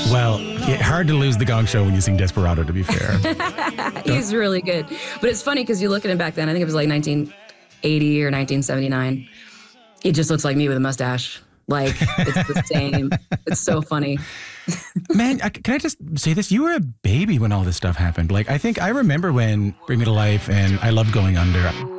Well, hard to lose the Gong Show when you sing Desperado, to be fair. He's really good. But it's funny because you look at him back then, I think it was like 1980 or 1979. He just looks like me with a mustache. Like, it's the same. It's so funny. Man, can I just say this? You were a baby when all this stuff happened. Like, I think I remember when Bring Me to Life and I Loved Going Under.